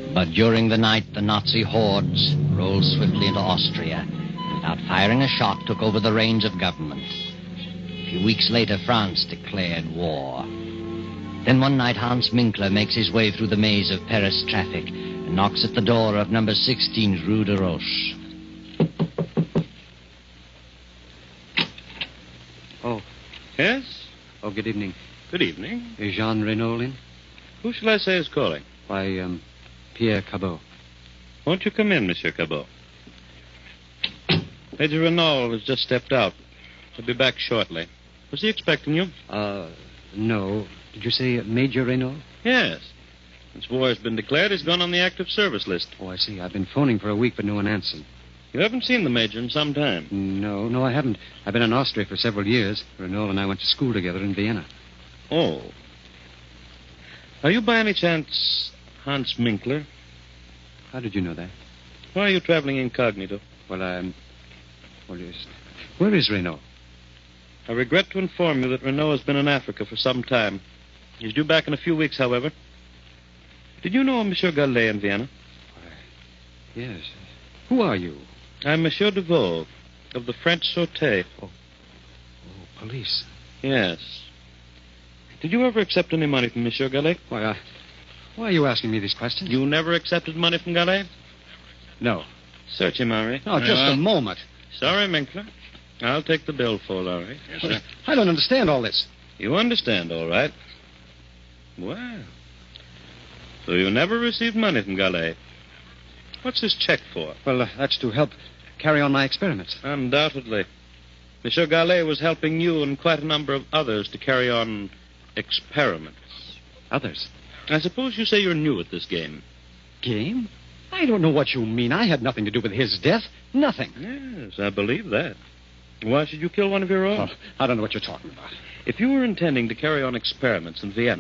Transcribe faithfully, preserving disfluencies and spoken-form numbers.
But during the night, the Nazi hordes rolled swiftly into Austria and without firing a shot took over the reins of government. A few weeks later, France declared war. Then one night, Hans Minkler makes his way through the maze of Paris traffic and knocks at the door of number sixteen Rue de Roche. Oh. Yes? Oh, good evening. Good evening. Is Jean Renault in? Who shall I say is calling? Why, um, Pierre Cabot. Won't you come in, Monsieur Cabot? Major Renault has just stepped out. He'll be back shortly. Was he expecting you? Uh, no. Did you say Major Renault? Yes. Since war has been declared, he's gone on the active service list. Oh, I see. I've been phoning for a week, but no one answered. You haven't seen the Major in some time. No, no, I haven't. I've been in Austria for several years. Renault and I went to school together in Vienna. Oh. Are you by any chance Hans Minkler? How did you know that? Why are you traveling incognito? Well, I'm... Well, yes. Where is Renault? I regret to inform you that Renault has been in Africa for some time. He's due back in a few weeks, however. Did you know Monsieur Gallet in Vienna? Why, yes. Who are you? I'm Monsieur Deveau, of the French Sûreté. Oh. Oh, police. Yes. Did you ever accept any money from Monsieur Gallet? Why, uh, why are you asking me these questions? You never accepted money from Gallet? No. Search him, Henri. No, just Uh, a moment. Sorry, Minkler. I'll take the bill for it, Henri. Yes, sir. I don't understand all this. You understand, all right. Well, so you never received money from Gallet. What's this check for? Well, uh, that's to help carry on my experiments. Undoubtedly. Monsieur Gallet was helping you and quite a number of others to carry on experiments. Others? I suppose you say you're new at this game. Game? I don't know what you mean. I had nothing to do with his death. Nothing. Yes, I believe that. Why should you kill one of your own? Oh, I don't know what you're talking about. If you were intending to carry on experiments in Vienna,